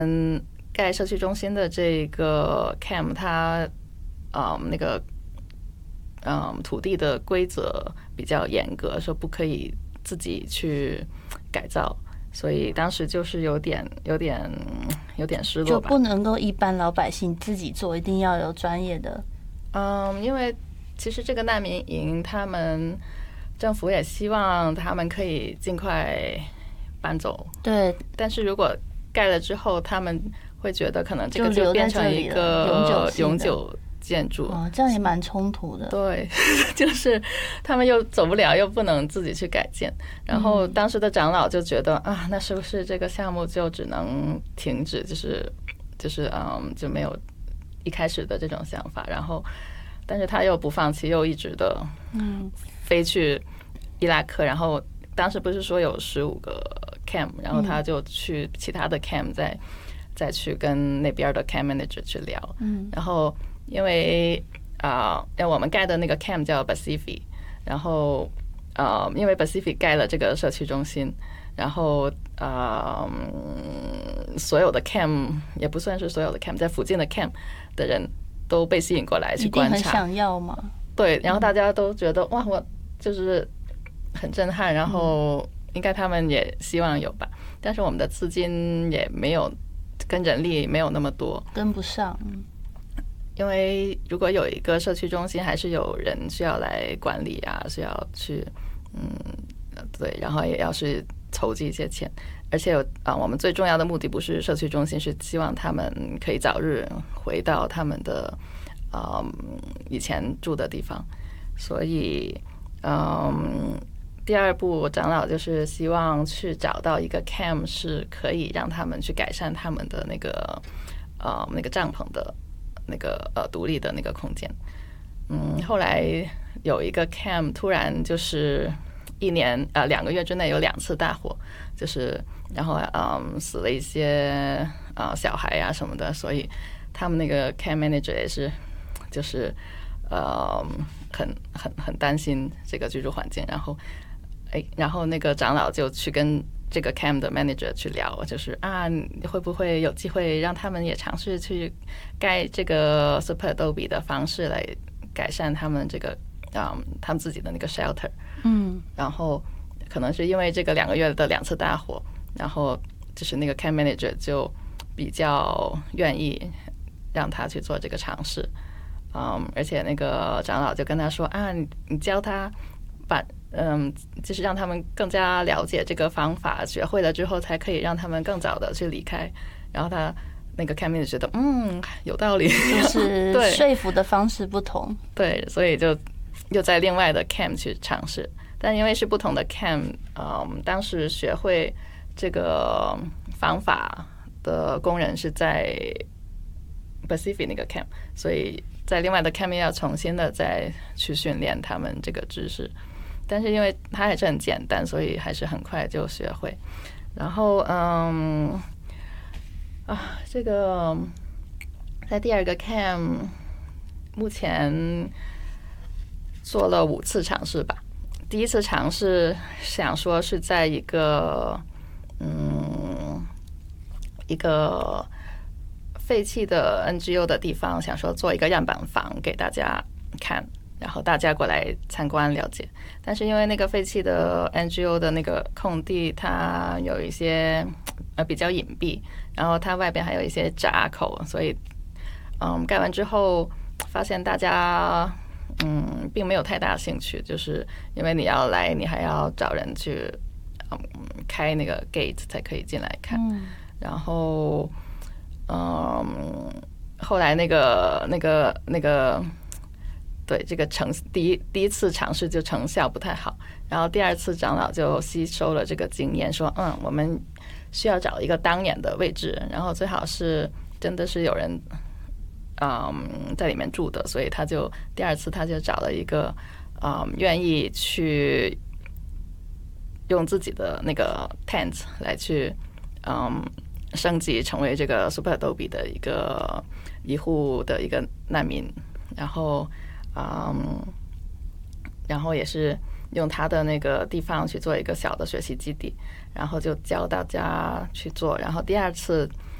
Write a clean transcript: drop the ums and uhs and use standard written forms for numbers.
盖社区中心的这个 camp， 它那个土地的规则比较严格，说不可以自己去改造，所以当时就是有点失落吧， 就不能够一般老百姓自己做，一定要有专业的。 因为其实这个难民营，他们政府也希望他们可以尽快搬走， 对， 但是如果盖了之后，他们会觉得可能这个就留在变成这里一了个永久建筑。 哦，这样也蛮冲突的。 对，就是他们又走不了，又不能自己去改建。然后当时的长老就觉得啊，那是不是这个项目就只能停止？就没有一开始的这种想法。然后，但是他又不放弃，又一直的飞去伊拉克。然后当时不是说有15个 camp， 然后他就去其他的 camp 再去跟那边的 camp manager 去聊。然后因为我们盖的那个 camp 叫 Pacific， 然后因为 Pacific 盖了这个社区中心，然后所有的 camp 也不算是所有的 camp， 在附近的 camp 的人都被吸引过来去观察， 一定很想要嘛。 对，然后大家都觉得哇，我就是很震撼，然后应该他们也希望有吧，但是我们的资金也没有跟人力没有那么多， 跟不上。 因为如果有一个社区中心，还是有人需要来管理啊，需要去对，然后也要是筹集一些钱，而且我们最重要的目的不是社区中心，是希望他们可以早日回到他们的以前住的地方，所以第二步长老就是希望去找到一个 camp 是可以让他们去改善他们的那个帐篷的那个独立的那个空间。后来有一个 camp 突然就是2个月之内有2次大火，就是然后死了一些小孩啊什么的，所以他们那个 camp manager 也是就是很担心这个居住环境，然后那个长老就去跟这个 camp 的 manager 去聊，就是会不会有机会让他们也尝试去盖这个 Super Adobe 的方式来改善他们这个他们自己的那个 shelter。然后可能是因为这个2个月的2次大火，然后就是那个 camp manager 就比较愿意让他去做这个尝试。而且那个长老就跟他说你教他就是让他们更加了解这个方法，学会了之后才可以让他们更早的去离开。然后他那个 camp manager 觉得有道理， 就是说服的方式不同。 对，所以就又在另外的 camp 去尝试，但因为是不同的 camp，当时学会这个方法的工人是在 Pacific 那个 camp， 所以在另外的 camp 要重新的再去训练他们这个知识，但是因为它还是很简单，所以还是很快就学会。然后这个在第2个 camp 目前做了5次尝试吧。第1次尝试想说是在一个废弃的 NGO 的地方，想说做一个样板房给大家看，然后大家过来参观了解。但是因为那个废弃的 NGO 的那个空地，它有一些比较隐蔽，然后它外边还有一些闸口，所以盖完之后发现大家并没有太大兴趣，就是因为你要来，你还要找人去开那个 gate 才可以进来看。然后后来那个对这个第一次尝试就成效不太好，然后第2次长老就吸收了这个经验，说我们需要找一个当眼的位置，然后最好是真的是有人在里面住的，所以第2次他就找了一个愿意去用自己的那个 tent 来去升级成为这个 Super Adobe 的一个1户的一个难民，然后也是用他的那个地方去做一个小的学习基地，然后就教大家去做。然后第2次